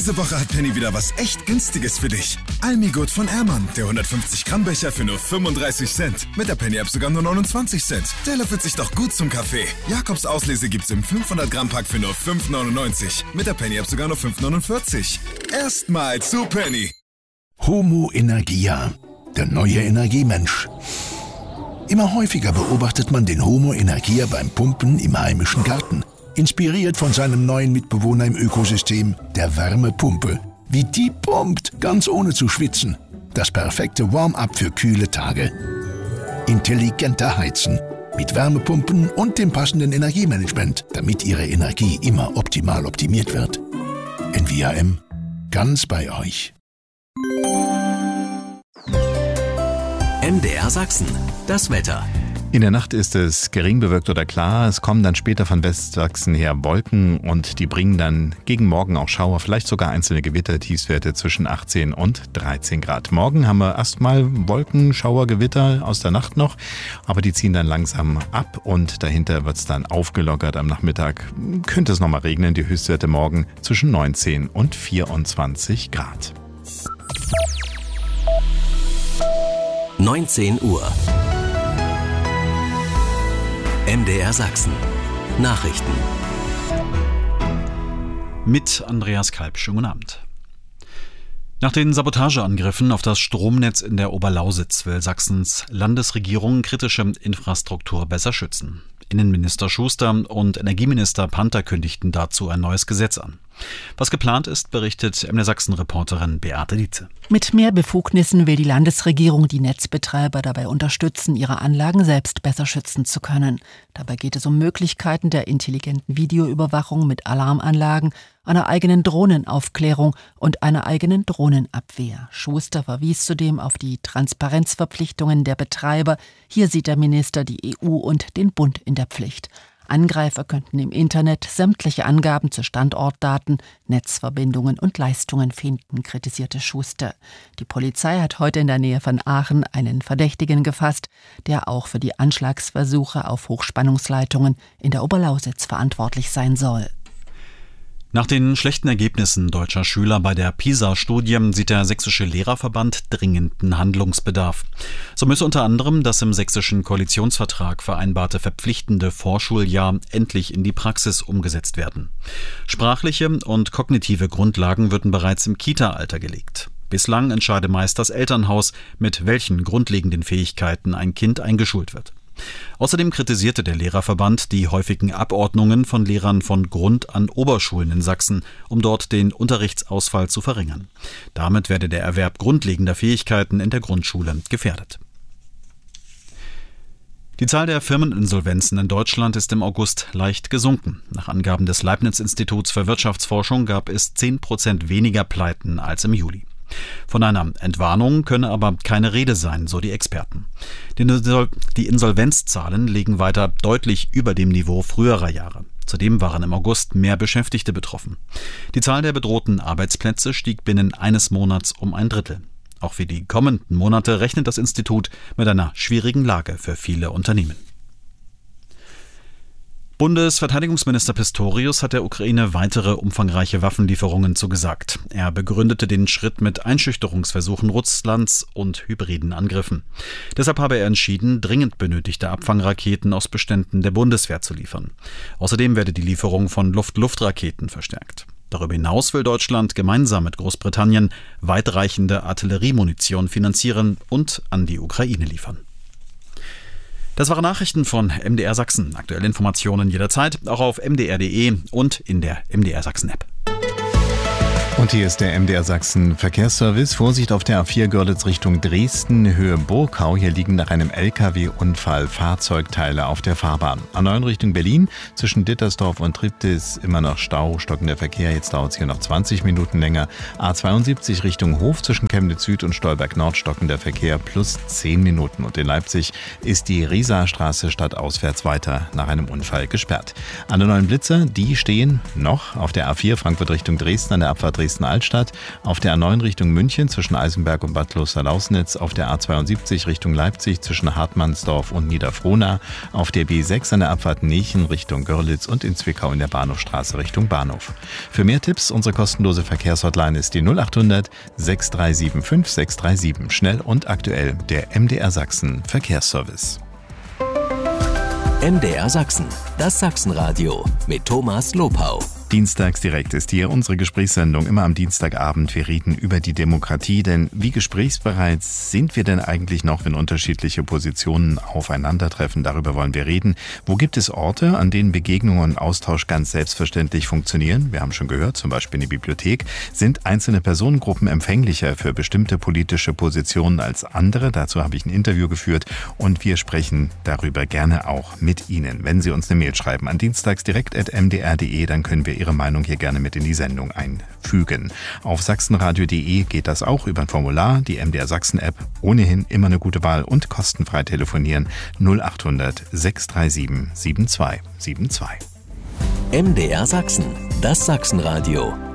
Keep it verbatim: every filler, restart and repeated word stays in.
Diese Woche hat Penny wieder was echt Günstiges für dich. Almigurt von Ehrmann, der hundertfünfzig Gramm Becher für nur fünfunddreißig Cent. Mit der Penny-App sogar nur neunundzwanzig Cent. Der löffelt sich doch gut zum Kaffee. Jakobs Auslese gibt's im fünfhundert Gramm Pack für nur fünf neunundneunzig. Mit der Penny-App sogar nur fünf neunundvierzig. Erstmal zu Penny. Homo Energia, der neue Energiemensch. Immer häufiger beobachtet man den Homo Energia beim Pumpen im heimischen Garten. Inspiriert von seinem neuen Mitbewohner im Ökosystem, der Wärmepumpe. Wie die pumpt, ganz ohne zu schwitzen. Das perfekte Warm-up für kühle Tage. Intelligenter Heizen. Mit Wärmepumpen und dem passenden Energiemanagement, damit Ihre Energie immer optimal optimiert wird. N V A M, ganz bei euch. M D R Sachsen, das Wetter. In der Nacht ist es gering bewölkt oder klar. Es kommen dann später von Westsachsen her Wolken und die bringen dann gegen Morgen auch Schauer, vielleicht sogar einzelne Gewitter, Tiefstwerte zwischen achtzehn und dreizehn Grad. Morgen haben wir erstmal Wolken, Schauer, Gewitter aus der Nacht noch, aber die ziehen dann langsam ab und dahinter wird es dann aufgelockert. Am Nachmittag könnte es nochmal regnen, die Höchstwerte morgen zwischen neunzehn und vierundzwanzig Grad. neunzehn Uhr. M D R Sachsen. Nachrichten. Mit Andreas Kalb. Schönen guten Abend. Nach den Sabotageangriffen auf das Stromnetz in der Oberlausitz will Sachsens Landesregierung kritische Infrastruktur besser schützen. Innenminister Schuster und Energieminister Panther kündigten dazu ein neues Gesetz an. Was geplant ist, berichtet M D R Sachsen-Reporterin Beate Dietze. Mit mehr Befugnissen will die Landesregierung die Netzbetreiber dabei unterstützen, ihre Anlagen selbst besser schützen zu können. Dabei geht es um Möglichkeiten der intelligenten Videoüberwachung mit Alarmanlagen, einer eigenen Drohnenaufklärung und einer eigenen Drohnenabwehr. Schuster verwies zudem auf die Transparenzverpflichtungen der Betreiber. Hier sieht der Minister die E U und den Bund in der Pflicht. Angreifer könnten im Internet sämtliche Angaben zu Standortdaten, Netzverbindungen und Leistungen finden, kritisierte Schuster. Die Polizei hat heute in der Nähe von Aachen einen Verdächtigen gefasst, der auch für die Anschlagsversuche auf Hochspannungsleitungen in der Oberlausitz verantwortlich sein soll. Nach den schlechten Ergebnissen deutscher Schüler bei der PISA-Studie sieht der Sächsische Lehrerverband dringenden Handlungsbedarf. So müsse unter anderem das im sächsischen Koalitionsvertrag vereinbarte verpflichtende Vorschuljahr endlich in die Praxis umgesetzt werden. Sprachliche und kognitive Grundlagen würden bereits im Kita-Alter gelegt. Bislang entscheide meist das Elternhaus, mit welchen grundlegenden Fähigkeiten ein Kind eingeschult wird. Außerdem kritisierte der Lehrerverband die häufigen Abordnungen von Lehrern von Grund- an Oberschulen in Sachsen, um dort den Unterrichtsausfall zu verringern. Damit werde der Erwerb grundlegender Fähigkeiten in der Grundschule gefährdet. Die Zahl der Firmeninsolvenzen in Deutschland ist im August leicht gesunken. Nach Angaben des Leibniz-Instituts für Wirtschaftsforschung gab es zehn Prozent weniger Pleiten als im Juli. Von einer Entwarnung könne aber keine Rede sein, so die Experten. Die Insolvenzzahlen liegen weiter deutlich über dem Niveau früherer Jahre. Zudem waren im August mehr Beschäftigte betroffen. Die Zahl der bedrohten Arbeitsplätze stieg binnen eines Monats um ein Drittel. Auch für die kommenden Monate rechnet das Institut mit einer schwierigen Lage für viele Unternehmen. Bundesverteidigungsminister Pistorius hat der Ukraine weitere umfangreiche Waffenlieferungen zugesagt. Er begründete den Schritt mit Einschüchterungsversuchen Russlands und hybriden Angriffen. Deshalb habe er entschieden, dringend benötigte Abfangraketen aus Beständen der Bundeswehr zu liefern. Außerdem werde die Lieferung von Luft-Luft-Raketen verstärkt. Darüber hinaus will Deutschland gemeinsam mit Großbritannien weitreichende Artilleriemunition finanzieren und an die Ukraine liefern. Das waren Nachrichten von M D R Sachsen. Aktuelle Informationen jederzeit, auch auf m d r punkt d e und in der M D R Sachsen App. Und hier ist der M D R Sachsen Verkehrsservice. Vorsicht auf der A vier Görlitz Richtung Dresden, Höhe Burgkau. Hier liegen nach einem L K W-Unfall Fahrzeugteile auf der Fahrbahn. A neun Richtung Berlin, zwischen Dittersdorf und Triptis immer noch Stau, stockender Verkehr. Jetzt dauert es hier noch zwanzig Minuten länger. A zweiundsiebzig Richtung Hof, zwischen Chemnitz Süd und Stolberg Nord, stockender Verkehr plus zehn Minuten. Und in Leipzig ist die Riesastraße stadtauswärts weiter nach einem Unfall gesperrt. An der neuen Blitzer, die stehen noch auf der A vier Frankfurt Richtung Dresden an der Abfahrt Dresden-Altstadt, auf der A neun Richtung München zwischen Eisenberg und Bad Kloster-Lausnitz, auf der A zweiundsiebzig Richtung Leipzig zwischen Hartmannsdorf und Niederfrohna, auf der B sechs an der Abfahrt Nechen Richtung Görlitz und in Zwickau in der Bahnhofstraße Richtung Bahnhof. Für mehr Tipps, unsere kostenlose Verkehrshotline ist die null acht hundert sechs drei sieben fünf sechs drei sieben. Schnell und aktuell der M D R Sachsen Verkehrsservice. M D R Sachsen, das Sachsenradio mit Thomas Lopau. Dienstags direkt ist hier unsere Gesprächssendung, immer am Dienstagabend. Wir reden über die Demokratie, denn wie gesprächsbereit sind wir denn eigentlich noch, wenn unterschiedliche Positionen aufeinandertreffen? Darüber wollen wir reden. Wo gibt es Orte, an denen Begegnung und Austausch ganz selbstverständlich funktionieren? Wir haben schon gehört, zum Beispiel in der Bibliothek. Sind einzelne Personengruppen empfänglicher für bestimmte politische Positionen als andere? Dazu habe ich ein Interview geführt und wir sprechen darüber gerne auch mit Ihnen. Wenn Sie uns eine Mail schreiben an dienstags direkt at m d r punkt d e, dann können wir Ihre Meinung hier gerne mit in die Sendung einfügen. Auf sachsenradio punkt d e geht das auch über ein Formular, die M D R Sachsen App, ohnehin immer eine gute Wahl und kostenfrei telefonieren null acht hundert sechs drei sieben sieben zwei sieben zwei. M D R Sachsen, das Sachsenradio